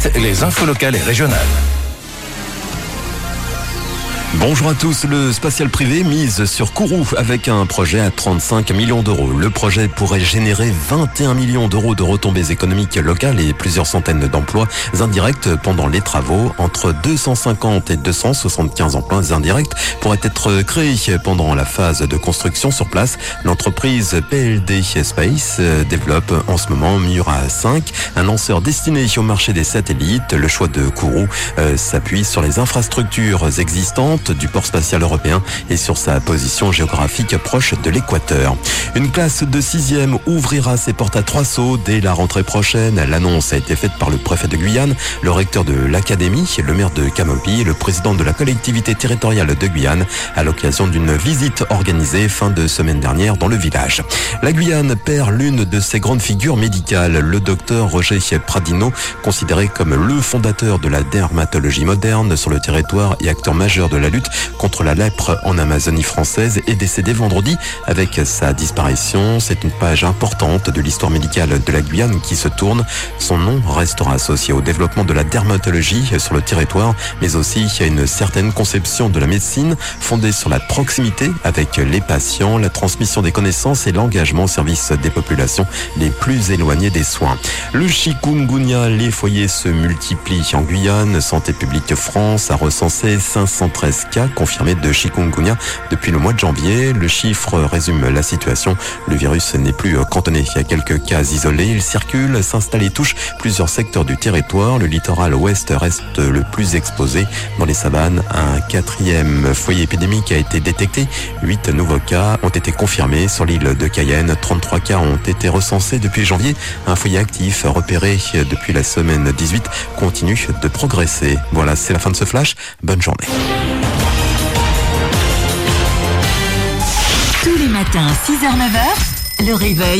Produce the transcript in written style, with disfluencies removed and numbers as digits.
Les infos locales et régionales. Bonjour à tous, le spatial privé mise sur Kourou avec un projet à 35 millions d'euros. Le projet pourrait générer 21 millions d'euros de retombées économiques locales et plusieurs centaines d'emplois indirects pendant les travaux. Entre 250 et 275 emplois indirects pourraient être créés pendant la phase de construction sur place. L'entreprise PLD Space développe en ce moment Miura 5, un lanceur destiné au marché des satellites. Le choix de Kourou s'appuie sur les infrastructures existantes du port spatial européen et sur sa position géographique proche de l'équateur. Une classe de 6e ouvrira ses portes à Trois-Sceaux dès la rentrée prochaine. L'annonce a été faite par le préfet de Guyane, le recteur de l'académie, le maire de Camopi et le président de la collectivité territoriale de Guyane à l'occasion d'une visite organisée fin de semaine dernière dans le village. La Guyane perd l'une de ses grandes figures médicales, le docteur Roger Pradino, considéré comme le fondateur de la dermatologie moderne sur le territoire et acteur majeur de la lutte contre la lèpre en Amazonie française, est décédé vendredi. Avec sa disparition, c'est une page importante de l'histoire médicale de la Guyane qui se tourne. Son nom restera associé au développement de la dermatologie sur le territoire, mais aussi à une certaine conception de la médecine fondée sur la proximité avec les patients, la transmission des connaissances et l'engagement au service des populations les plus éloignées des soins. Le chikungunya, les foyers se multiplient en Guyane. Santé publique France a recensé 513 cas confirmés de chikungunya depuis le mois de janvier. Le chiffre résume la situation. Le virus n'est plus cantonné à quelques cas isolés. Il circule, s'installe et touche plusieurs secteurs du territoire. Le littoral ouest reste le plus exposé. Dans les savanes, un 4e foyer épidémique a été détecté. 8 nouveaux cas ont été confirmés sur l'île de Cayenne. 33 cas ont été recensés depuis janvier. Un foyer actif repéré depuis la semaine 18 continue de progresser. Voilà, c'est la fin de ce flash. Bonne journée. Tous les matins, 6h-9h, le réveil